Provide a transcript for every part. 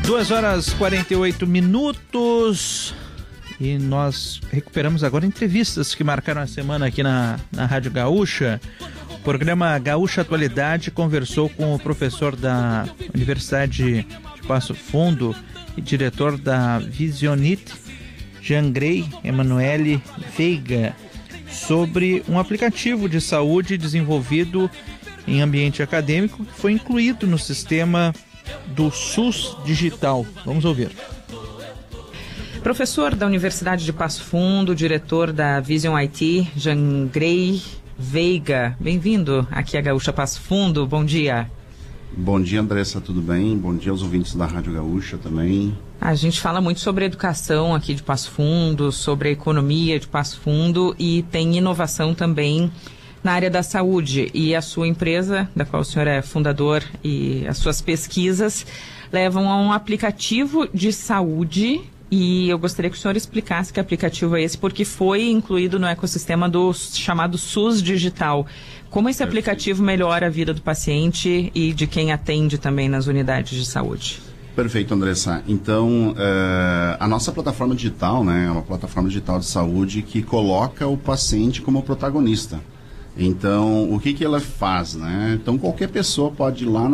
2h48 e nós recuperamos agora entrevistas que marcaram a semana aqui na Rádio Gaúcha. O programa Gaúcha Atualidade conversou com o professor da Universidade de Passo Fundo e diretor da Visionit, Jangrey Emanuele Veiga, sobre um aplicativo de saúde desenvolvido em ambiente acadêmico que foi incluído no sistema do SUS Digital. Vamos ouvir. Professor da Universidade de Passo Fundo, diretor da Vision IT, Jangrey Veiga, bem-vindo aqui a Gaúcha Passo Fundo, bom dia. Bom dia, Andressa, tudo bem? Bom dia aos ouvintes da Rádio Gaúcha também. A gente fala muito sobre a educação aqui de Passo Fundo, sobre a economia de Passo Fundo e tem inovação também na área da saúde. E a sua empresa, da qual o senhor é fundador, e as suas pesquisas levam a um aplicativo de saúde. E eu gostaria que o senhor explicasse que aplicativo é esse, porque foi incluído no ecossistema do chamado SUS Digital. Como esse aplicativo melhora a vida do paciente e de quem atende também nas unidades de saúde? Perfeito, Andressa. Então, a nossa plataforma digital, né, é uma plataforma digital de saúde que coloca o paciente como protagonista. Então, o que ela faz, né? Então, qualquer pessoa pode ir lá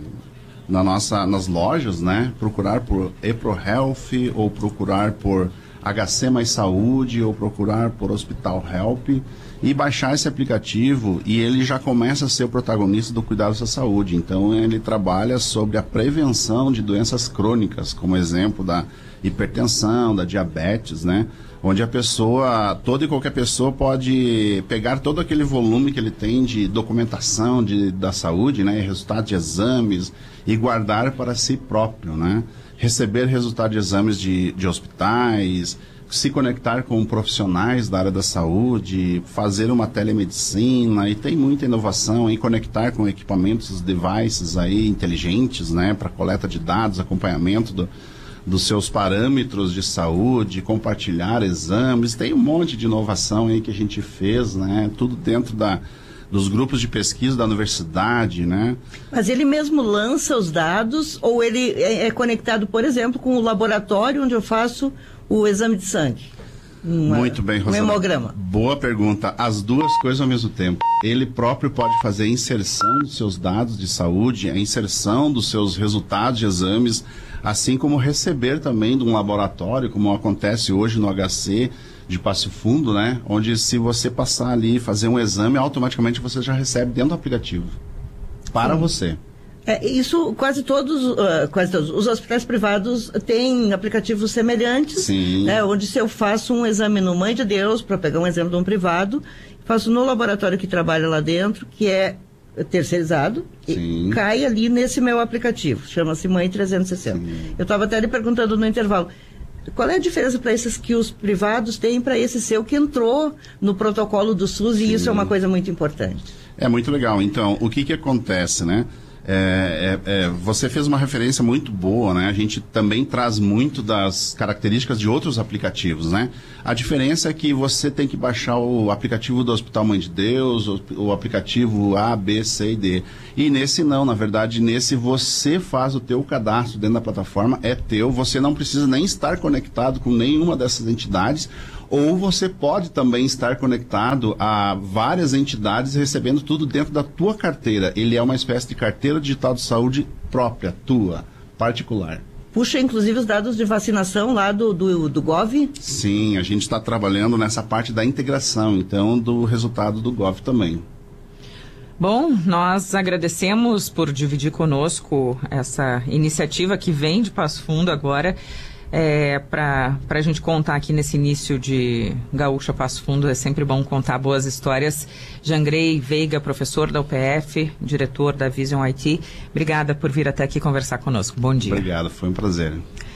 nas lojas, né, procurar por EproHealth ou procurar por HC Mais Saúde ou procurar por Hospital Help e baixar esse aplicativo, e ele já começa a ser o protagonista do cuidado da saúde. Então ele trabalha sobre a prevenção de doenças crônicas, como exemplo da hipertensão, da diabetes, né? Onde a pessoa, toda e qualquer pessoa pode pegar todo aquele volume que ele tem de documentação da saúde, né? Resultados de exames e guardar para si próprio, né? Receber resultados de exames de hospitais, se conectar com profissionais da área da saúde, fazer uma telemedicina, e tem muita inovação em conectar com equipamentos, devices aí inteligentes, né? Para coleta de dados, acompanhamento dos seus parâmetros de saúde, compartilhar exames. Tem um monte de inovação aí que a gente fez, né? Tudo dentro dos grupos de pesquisa da universidade, né? Mas ele mesmo lança os dados ou ele é conectado, por exemplo, com o laboratório onde eu faço o exame de sangue? Muito bem, Rosana. Um hemograma. Boa pergunta. As duas coisas ao mesmo tempo. Ele próprio pode fazer a inserção dos seus dados de saúde, a inserção dos seus resultados de exames, assim como receber também de um laboratório, como acontece hoje no HC de Passo Fundo, né? Onde se você passar ali e fazer um exame, automaticamente você já recebe dentro do aplicativo. Para você. Isso quase todos os hospitais privados têm aplicativos semelhantes. Sim. Né, onde se eu faço um exame no Mãe de Deus, para pegar um exemplo de um privado, faço no laboratório que trabalha lá dentro, que é terceirizado, sim, e cai ali nesse meu aplicativo, chama-se Mãe 360. Sim. Eu estava até lhe perguntando no intervalo, qual é a diferença para esses que os privados têm para esse seu que entrou no protocolo do SUS, e isso é uma coisa muito importante. É muito legal. Então, o que acontece, né? Você fez uma referência muito boa, né? A gente também traz muito das características de outros aplicativos, né? A diferença é que você tem que baixar o aplicativo do Hospital Mãe de Deus, o aplicativo A, B, C e D. E nesse não, na verdade, nesse você faz o teu cadastro dentro da plataforma, é teu, você não precisa nem estar conectado com nenhuma dessas entidades, ou você pode também estar conectado a várias entidades recebendo tudo dentro da tua carteira. Ele é uma espécie de carteira digital de saúde própria, tua, particular. Puxa, inclusive, os dados de vacinação lá do Gov? Sim, a gente está trabalhando nessa parte da integração, então, do resultado do Gov também. Bom, nós agradecemos por dividir conosco essa iniciativa que vem de Passo Fundo agora. Para a gente contar aqui nesse início de Gaúcha Passo Fundo, é sempre bom contar boas histórias. Jangrey Veiga, professor da UPF, diretor da Vision IT, obrigada por vir até aqui conversar conosco. Bom dia. Obrigado, foi um prazer.